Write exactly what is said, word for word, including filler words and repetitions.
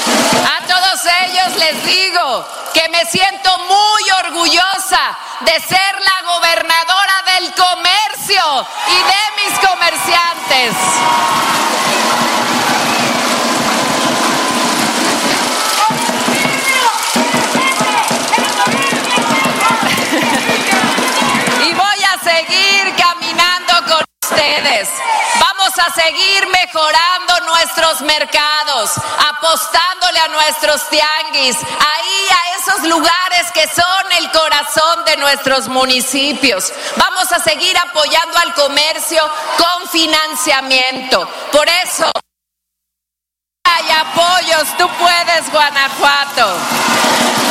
A todos ellos les digo que me siento muy orgullosa de ser la gobernadora del comercio y de mis comerciantes. Y voy a seguir caminando con ustedes. Vamos a seguir mejorando nuestros mercados, apostándole a nuestros tianguis, ahí a esos lugares que son el corazón de nuestros municipios. Vamos a seguir apoyando al comercio con financiamiento. Por eso, hay apoyos, tú puedes, Guanajuato.